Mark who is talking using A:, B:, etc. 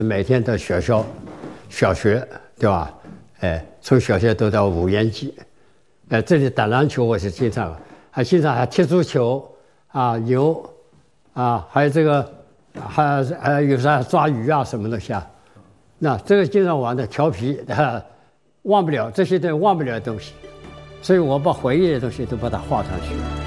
A: 每天到小学，对吧？从小学读到5年级，这里打篮球我是经常，还踢足球啊，游啊，还有这个，还有啥抓鱼啊什么东西啊？那这个经常玩的调皮，忘不了这些忘不了的东西，所以我把回忆的东西都把它画上去。